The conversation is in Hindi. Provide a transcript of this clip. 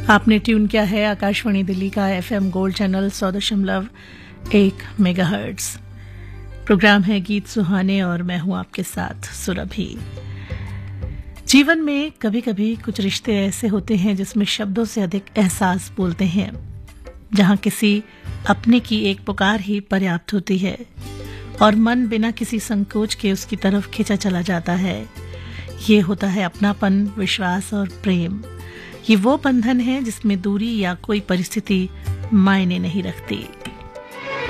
आपने ट्यून किया है आकाशवाणी दिल्ली का FM gold channel 100.1 megahertz. Programme है गीत सुहाने और मैं हूं आपके साथ सुरभि। जीवन में कभी कभी कुछ रिश्ते ऐसे होते हैं जिसमें शब्दों से अधिक एहसास बोलते हैं, जहां किसी अपने की एक पुकार ही पर्याप्त होती है और मन बिना किसी संकोच के उसकी तरफ खींचा चला जाता है। ये होता है अपनापन, विश्वास और प्रेम। ये वो बंधन है जिसमें दूरी या कोई परिस्थिति मायने नहीं रखती।